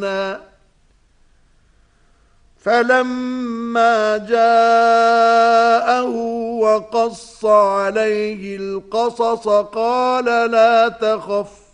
فَلَمَّا جَاءَهُ وَقَصَّ عَلَيْهِ الْقَصَصَ قَالَ لَا تَخَفْ